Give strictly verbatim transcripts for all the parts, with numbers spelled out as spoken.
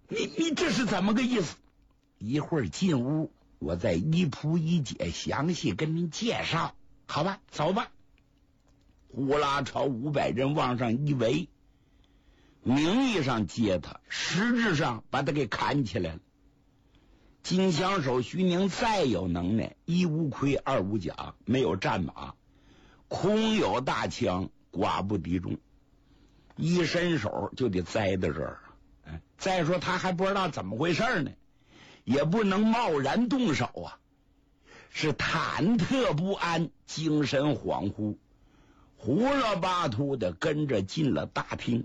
你你这是怎么个意思？一会儿进屋，我再一铺一解详细跟您介绍，好吧？走吧。呼啦朝五百人往上一围，名义上接他，实质上把他给砍起来了。金枪手徐宁再有能耐，一无盔二无甲，没有战马，空有大枪，寡不敌众，一伸手就得栽到这儿。哎，再说他还不知道怎么回事呢，也不能贸然动手啊，是忐忑不安，精神恍惚，胡了巴秃的跟着进了大厅。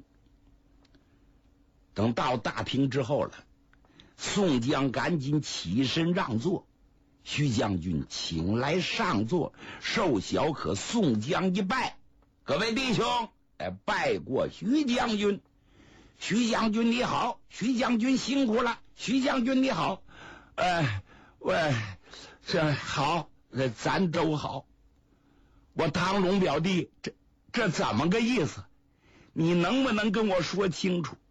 等到大厅之后了，宋江赶紧起身让座，徐将军请来上座，受小可宋江一拜，各位弟兄，哎，拜过徐将军。徐将军你好，徐将军辛苦了，徐将军你好。呃，喂，这好，咱都好。我唐龙表弟，这这怎么个意思？你能不能跟我说清楚？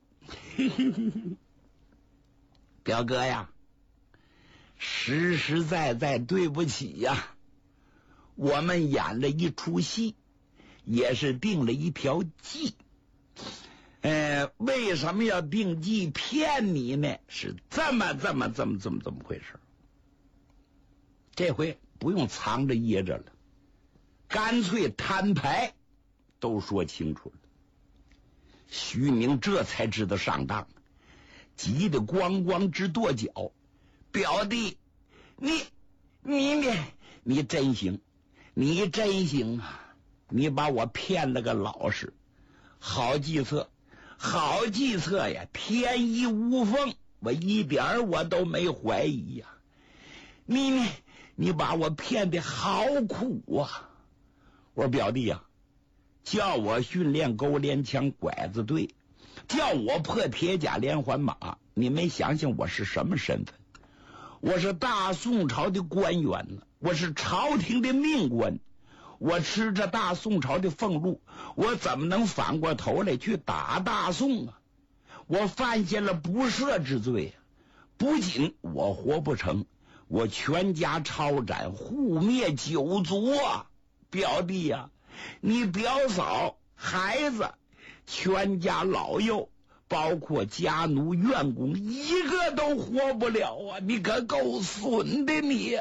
表哥呀，实实在在对不起呀，我们演了一出戏，也是定了一条计。呃，为什么要定计骗你呢？是这么这么这么这么这么回事。这回不用藏着掖着了，干脆摊牌都说清楚了。徐宁这才知道上当，急得咣咣直跺脚。表弟，你你你你真行，你真行啊！你把我骗了个老实，好计策，好计策呀！天衣无缝，我一点我都没怀疑呀。你你你把我骗得好苦啊！我说表弟呀、啊，叫我训练勾连枪拐子队，叫我破铁甲连环马，你没想想我是什么身份？我是大宋朝的官员呢，我是朝廷的命官，我吃着大宋朝的俸禄，我怎么能反过头来去打大宋啊？我犯下了不赦之罪啊！不仅我活不成，我全家抄斩，护灭九族啊！表弟呀、啊，你表嫂、孩子、全家老幼，包括家奴院工，一个都活不了啊！你可够损的你！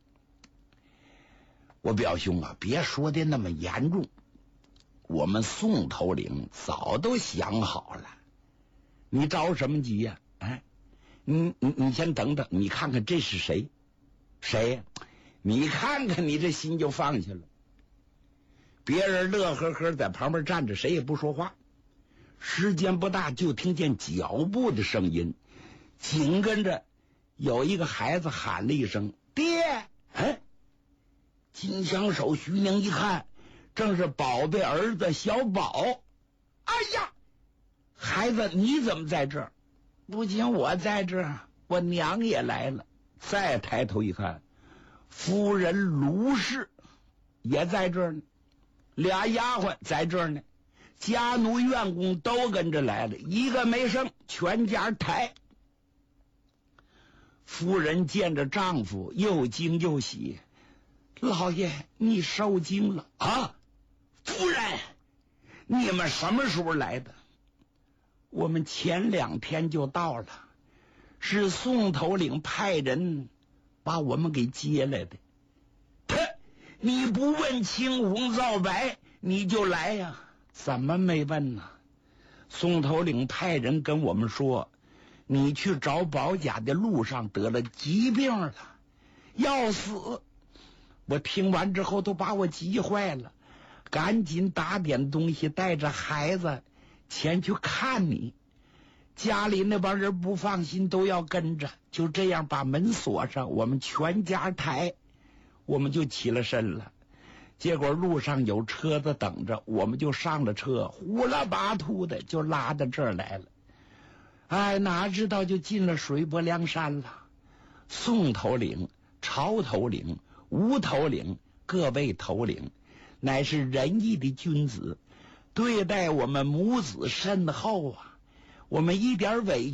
我表兄啊，别说的那么严重，我们宋头领早都想好了，你着什么急呀、啊？哎，你你你先等等，你看看这是谁？谁呀？你看看你这心就放下了。别人乐呵呵在旁边站着，谁也不说话。时间不大，就听见脚步的声音，紧跟着有一个孩子喊了一声爹。哎，金枪手徐宁一看，正是宝贝儿子小宝。哎呀，孩子你怎么在这儿？不仅我在这儿，我娘也来了。再抬头一看，夫人卢氏也在这儿呢，俩丫鬟在这儿呢，家奴院工都跟着来了，一个没剩，全家抬。夫人见着丈夫又惊又喜，老爷你受惊了啊！夫人，你们什么时候来的？我们前两天就到了，是宋头领派人把我们给接来的。他，你不问青红皂白你就来呀、啊？怎么没问呢？宋头领派人跟我们说，你去找保甲的路上得了疾病了，要死。我听完之后都把我急坏了，赶紧打点东西带着孩子前去看你。家里那帮人不放心，都要跟着，就这样把门锁上，我们全家抬，我们就起了身了。结果路上有车子等着，我们就上了车，呼啦巴秃的就拉到这儿来了。哎，哪知道就进了水泊梁山了。宋头领、曹头领、吴头领各位头领乃是仁义的君子，对待我们母子甚厚啊，我们一点委屈